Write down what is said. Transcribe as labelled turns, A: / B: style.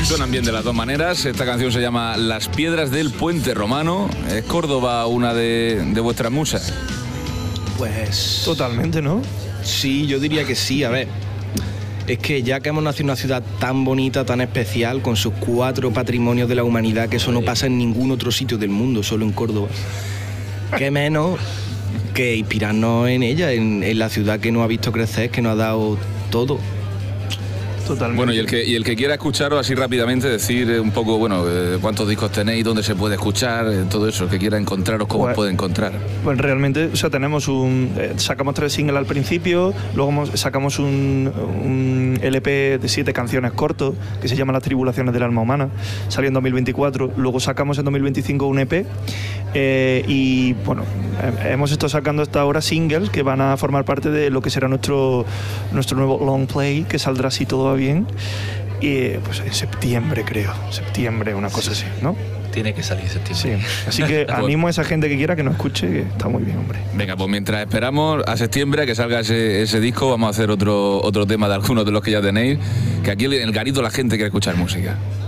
A: Suenan bien de las dos maneras. Esta canción se llama Las Piedras del Puente Romano. ¿Es Córdoba una de vuestras musas?
B: Pues...
C: Totalmente, ¿no?
B: Sí, yo diría que sí. A ver, es que ya que hemos nacido en una ciudad tan bonita, tan especial, con sus 4 patrimonios de la humanidad, que eso no pasa en ningún otro sitio del mundo, solo en Córdoba. Qué menos que inspirarnos en ella, en la ciudad que nos ha visto crecer, que nos ha dado todo.
C: Totalmente.
A: Bueno, y el que quiera escucharos así rápidamente, decir un poco, bueno, cuántos discos tenéis, dónde se puede escuchar, todo eso, el que quiera encontraros, cómo puede encontrar.
C: Pues realmente, o sea, tenemos sacamos 3 singles al principio, luego sacamos un LP de 7 canciones cortos que se llama Las Tribulaciones del Alma Humana, salió en 2024, luego sacamos en 2025 un EP y bueno, hemos estado sacando hasta ahora singles que van a formar parte de lo que será nuestro nuevo long play, que saldrá si todo va bien, y pues en septiembre, creo, una cosa así, ¿no?
D: Tiene que salir septiembre.
C: Sí, así que animo a esa gente que quiera que nos escuche, que está muy bien, hombre.
A: Venga, pues mientras esperamos a septiembre a que salga ese disco, vamos a hacer otro tema de algunos de los que ya tenéis, que aquí en el Garito la gente quiere escuchar música.